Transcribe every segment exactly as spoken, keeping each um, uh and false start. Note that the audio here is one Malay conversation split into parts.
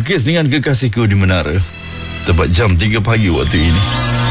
Kes dengan kekasihku di menara. Tepat jam tiga pagi waktu ini.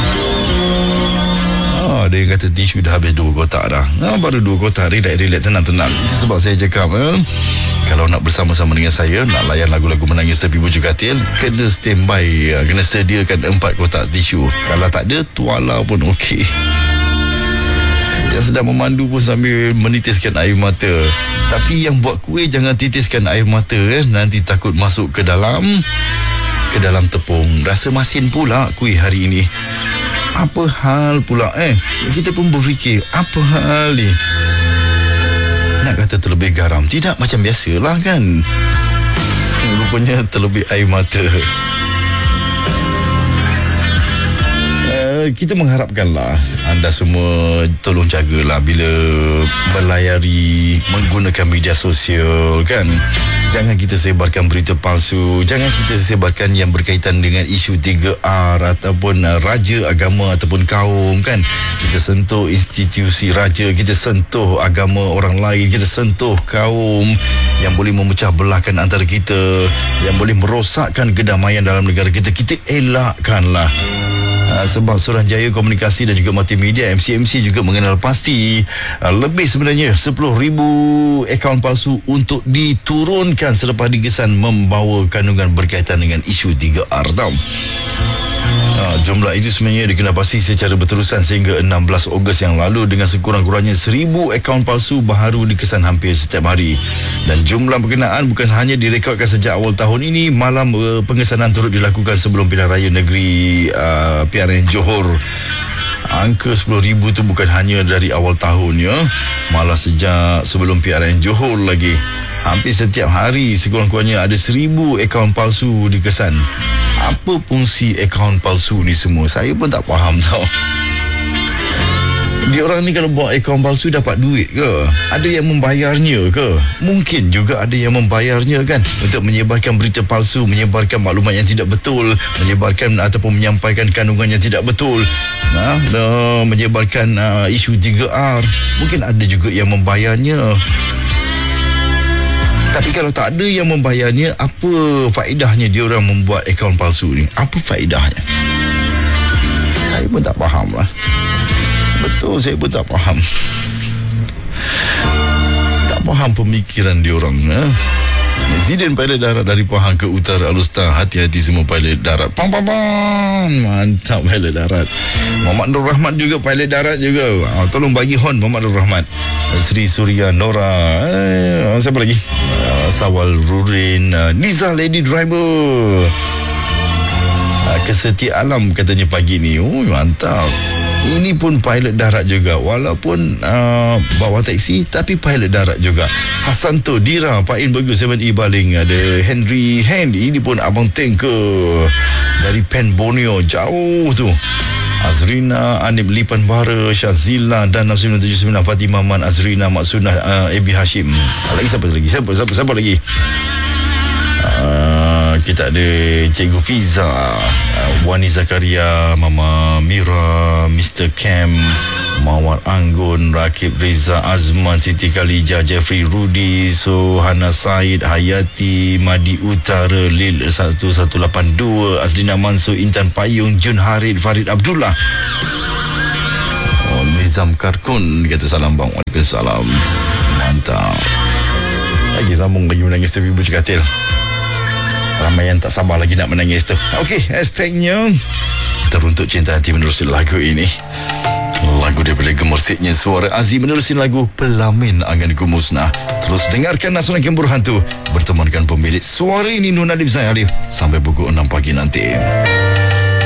Ah, ada yang kata tisu dah habis dua kotak dah. Ah, baru dua kotak, relax-relax, tenang-tenang. Itu sebab saya cakap, eh, kalau nak bersama-sama dengan saya, nak layan lagu-lagu menangis tepi bujur katil, kena standby, kena sediakan empat kotak tisu. Kalau tak ada, tuala pun okey. Yang sedang memandu pun sambil menitiskan air mata. Tapi yang buat kuih jangan titiskan air mata, eh. Nanti takut masuk ke dalam Ke dalam tepung. Rasa masin pula kuih hari ini. Apa hal pula, eh? Kita pun berfikir, apa hal ni? Nak kata terlebih garam, tidak macam biasalah kan? Rupanya terlebih air mata. Uh, kita mengharapkanlah anda semua tolong jagalah bila melayari, menggunakan media sosial kan. Jangan kita sebarkan berita palsu. Jangan kita sebarkan yang berkaitan dengan isu tiga R ataupun uh, raja, agama ataupun kaum kan. Kita sentuh institusi raja, kita sentuh agama orang lain, kita sentuh kaum yang boleh memecah belahkan antara kita, yang boleh merosakkan kedamaian dalam negara kita. Kita elakkanlah. Uh, sebab Suruhanjaya Komunikasi dan juga Multimedia M C M C juga mengenal pasti uh, lebih sebenarnya sepuluh ribu akaun palsu untuk diturunkan selepas digesan membawa kandungan berkaitan dengan isu tiga R tau. Uh, jumlah itu sebenarnya dikenal pasti secara berterusan sehingga enam belas Ogos yang lalu dengan sekurang-kurangnya seribu akaun palsu baharu dikesan hampir setiap hari. Dan jumlah berkenaan bukan hanya direkodkan sejak awal tahun ini. Malam uh, pengesanan turut dilakukan sebelum pilihan raya negeri uh, P R N Johor. Angka sepuluh ribu tu bukan hanya dari awal tahun ya, malah sejak sebelum P R N Johor lagi. Hampir setiap hari sekurang-kurangnya ada seribu akaun palsu dikesan. Apa fungsi akaun palsu ni semua? Saya pun tak faham tau. Dia orang ni kalau buat akaun palsu dapat duit ke? Ada yang membayarnya ke? Mungkin juga ada yang membayarnya kan, untuk menyebarkan berita palsu, menyebarkan maklumat yang tidak betul, menyebarkan ataupun menyampaikan kandungan yang tidak betul, nah, nah, menyebarkan uh, isu tiga R. Mungkin ada juga yang membayarnya. Tapi kalau tak ada yang membayarnya, apa faedahnya dia orang membuat akaun palsu ni? Apa faedahnya? Saya pun tak faham lah. Betul, saya pun tak faham. Tak faham pemikiran diorang. Eh? Zidane pilot darat dari Pahang ke utara Alustar. Hati-hati semua pilot darat. Pam pam pam. Mantap pilot darat. Muhammad Nur Rahmat juga pilot darat juga. Ah, tolong bagi hon Muhammad Nur Rahmat. Sri Surya Nora. Eh, siapa lagi? Ah, Sawal Rurin. Ah, Niza Lady Driver. Ah, Kesetia Alam katanya pagi ni. Oh, mantap. Ini pun pilot darat juga. Walaupun uh, bawa teksi, tapi pilot darat juga. Hasanto Dira, Pak In bagus, tujuh E baling. Ada Henry Hand, ini pun abang tanker dari Pen Borneo, jauh tu. Azrina, Anip Lipan Bara, Syazila dan enam sembilan tujuh sembilan Fatimah Man, Azrina Maksunah, uh, Ebi Hashim. Lagi siapa lagi? Siapa, siapa, siapa lagi? Uh, kita ada Cikgu Fiza, uh, Wani Zakaria, Mama Mira, Mister Cam, Mawar Anggun, Rakib Reza Azman, Siti Khalijah, Jeffrey Rudi, Sohana Said, Hayati, Madi Utara, Lil satu satu lapan dua, Azlina Mansur, Intan Payung, Jun Harid, Farid Abdullah, oh, Nizam Karkun kata salam bang. Waalaikumsalam. Mantap. Lagi sambung lagi menangis tepi bujur katil. Ramai yang tak sabar lagi nak menangis tu. Okey, hashtagnya teruntuk cinta hati menerusi lagu ini. Lagu daripada gemersiknya suara Aziz menerusi lagu Pelamin Anganku Musnah. Terus dengarkan Nasional Gembur Hantu bertemankan pemilik suara ini Nur Nadim Zain Alif sampai pukul enam pagi nanti.